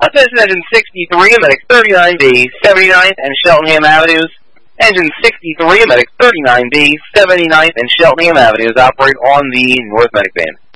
Attention engine 63, Medic 39B, 79th and Cheltenham Avenues. Engine 63, Medic 39B, 79th and Cheltenham Avenues operate on the North Medic Band.